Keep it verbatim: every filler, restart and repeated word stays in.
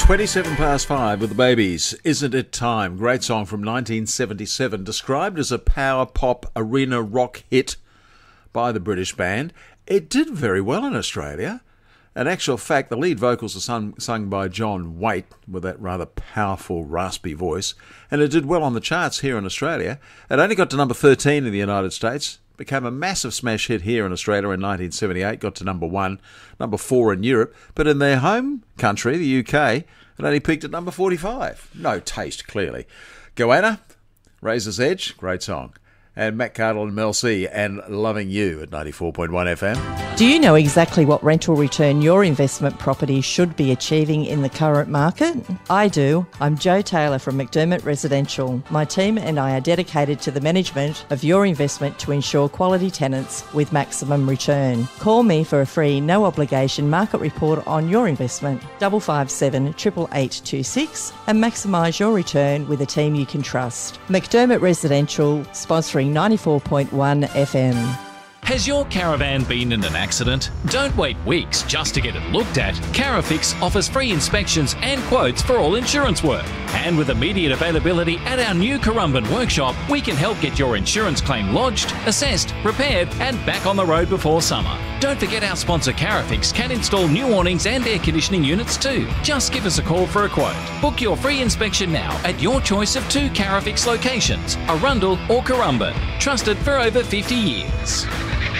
twenty-seven past five with the Babies. Isn't It Time? Great song from nineteen seventy-seven, described as a power pop arena rock hit by the British band. It did very well in Australia. In actual fact, the lead vocals are sung, sung by John Waite with that rather powerful, raspy voice, and it did well on the charts here in Australia. It only got to number thirteen in the United States, became a massive smash hit here in Australia in nineteen seventy-eight, got to number one, number four in Europe, but in their home country, the U K, it only peaked at number forty-five. No taste, clearly. Goanna, Razor's Edge, great song. And Matt Cardle and Mel C and Loving You at ninety-four point one F M. Do you know exactly what rental return your investment property should be achieving in the current market? I do. I'm Jo Taylor from McDermott Residential. My team and I are dedicated to the management of your investment to ensure quality tenants with maximum return. Call me for a free, no obligation market report on your investment, five five seven, eight eight eight two six, and maximise your return with a team you can trust. McDermott Residential, sponsoring ninety-four point one F M. Has your caravan been in an accident? Don't wait weeks just to get it looked at. Carafix offers free inspections and quotes for all insurance work. And with immediate availability at our new Currumbin workshop, we can help get your insurance claim lodged, assessed, repaired and back on the road before summer. Don't forget our sponsor Carafix can install new awnings and air conditioning units too. Just give us a call for a quote. Book your free inspection now at your choice of two Carafix locations, Arundel or Currumbin. Trusted for over fifty years.